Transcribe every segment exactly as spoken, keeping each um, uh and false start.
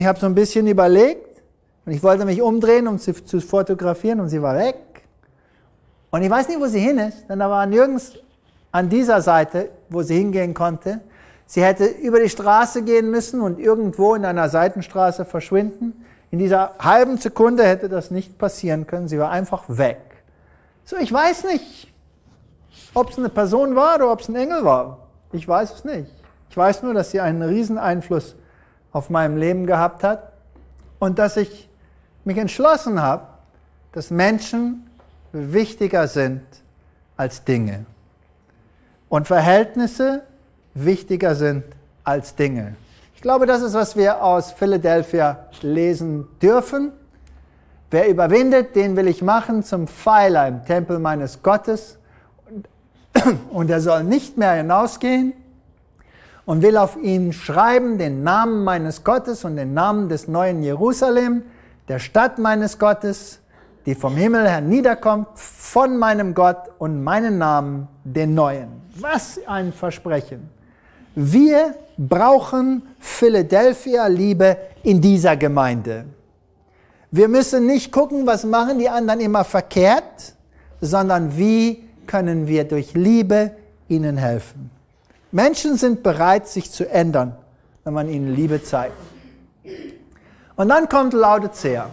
Ich habe so ein bisschen überlegt und ich wollte mich umdrehen, um sie zu fotografieren, und sie war weg. Und ich weiß nicht, wo sie hin ist, denn da war nirgends an dieser Seite, wo sie hingehen konnte. Sie hätte über die Straße gehen müssen und irgendwo in einer Seitenstraße verschwinden. In dieser halben Sekunde hätte das nicht passieren können. Sie war einfach weg. So, ich weiß nicht, ob es eine Person war oder ob es ein Engel war. Ich weiß es nicht. Ich weiß nur, dass sie einen riesen Einfluss auf meinem Leben gehabt hat und dass ich mich entschlossen habe, dass Menschen wichtiger sind als Dinge und Verhältnisse wichtiger sind als Dinge. Ich glaube, das ist, was wir aus Philadelphia lesen dürfen. Wer überwindet, den will ich machen zum Pfeiler im Tempel meines Gottes. Und er soll nicht mehr hinausgehen und will auf ihn schreiben den Namen meines Gottes und den Namen des neuen Jerusalem, der Stadt meines Gottes, die vom Himmel herniederkommt, von meinem Gott, und meinen Namen, den neuen. Was ein Versprechen. Wir brauchen Philadelphia-Liebe in dieser Gemeinde. Wir müssen nicht gucken, was machen die anderen immer verkehrt, sondern wie können wir durch Liebe ihnen helfen. Menschen sind bereit, sich zu ändern, wenn man ihnen Liebe zeigt. Und dann kommt Laodicea,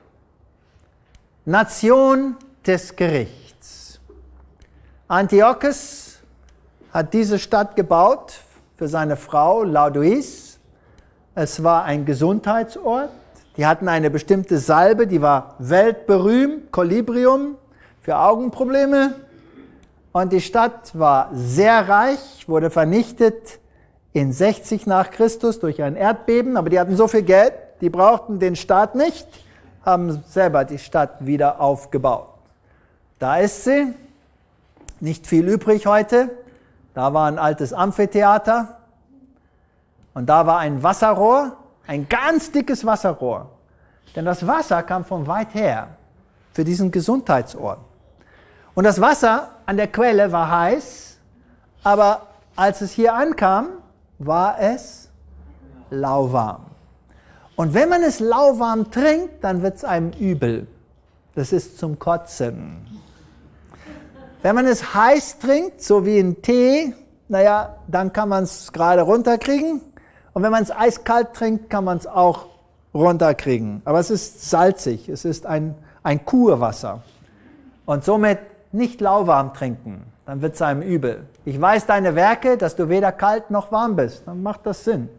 Nation des Gerichts. Antiochus hat diese Stadt gebaut für seine Frau Laodice. Es war ein Gesundheitsort. Die hatten eine bestimmte Salbe, die war weltberühmt, Colibrium, für Augenprobleme. Und die Stadt war sehr reich, wurde vernichtet in sechzig nach Christus durch ein Erdbeben. Aber die hatten so viel Geld, die brauchten den Staat nicht, haben selber die Stadt wieder aufgebaut. Da ist sie, nicht viel übrig heute. Da war ein altes Amphitheater und da war ein Wasserrohr, ein ganz dickes Wasserrohr. Denn das Wasser kam von weit her für diesen Gesundheitsort. Und das Wasser an der Quelle war heiß, aber als es hier ankam, war es lauwarm. Und wenn man es lauwarm trinkt, dann wird es einem übel. Das ist zum Kotzen. Wenn man es heiß trinkt, so wie ein Tee, naja, dann kann man es gerade runterkriegen. Und wenn man es eiskalt trinkt, kann man es auch runterkriegen. Aber es ist salzig, es ist ein, ein Kurwasser. Und somit nicht lauwarm trinken, dann wird es einem übel. Ich weiß deine Werke, dass du weder kalt noch warm bist. Dann macht das Sinn.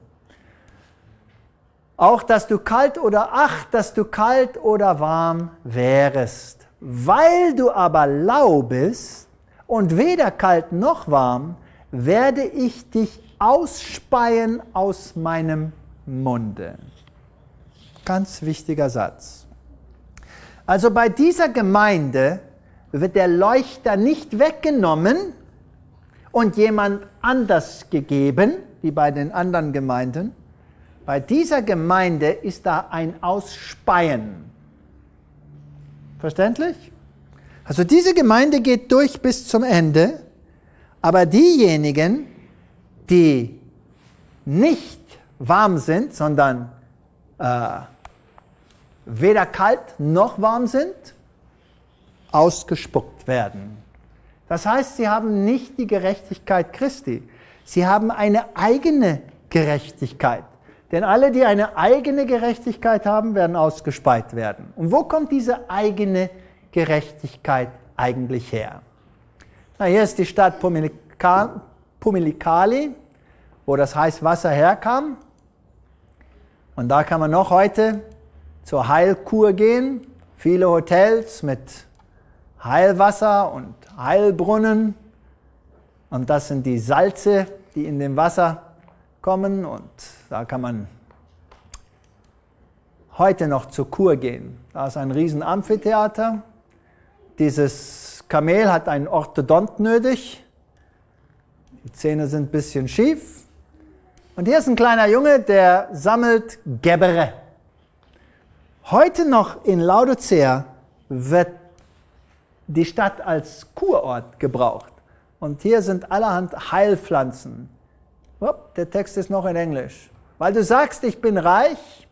Auch, dass du kalt oder, ach, dass du kalt oder warm wärest. Weil du aber lau bist und weder kalt noch warm, werde ich dich ausspeien aus meinem Munde. Ganz wichtiger Satz. Also bei dieser Gemeinde wird der Leuchter nicht weggenommen und jemand anders gegeben, wie bei den anderen Gemeinden. Bei dieser Gemeinde ist da ein Ausspeien. Verständlich? Also diese Gemeinde geht durch bis zum Ende, aber diejenigen, die nicht warm sind, sondern äh, weder kalt noch warm sind, ausgespuckt werden. Das heißt, sie haben nicht die Gerechtigkeit Christi. Sie haben eine eigene Gerechtigkeit. Denn alle, die eine eigene Gerechtigkeit haben, werden ausgespeit werden. Und wo kommt diese eigene Gerechtigkeit eigentlich her? Na, hier ist die Stadt Pumilika, Pumilikali, wo das Heißwasser herkam. Und da kann man noch heute zur Heilkur gehen. Viele Hotels mit Heilwasser und Heilbrunnen. Und das sind die Salze, die in dem Wasser kommen. Und da kann man heute noch zur Kur gehen. Da ist ein riesen Amphitheater. Dieses Kamel hat einen Orthodont nötig. Die Zähne sind ein bisschen schief. Und hier ist ein kleiner Junge, der sammelt Gebbere. Heute noch in Laodicea wird die Stadt als Kurort gebraucht. Und hier sind allerhand Heilpflanzen. Der Text ist noch in Englisch. Weil du sagst, ich bin reich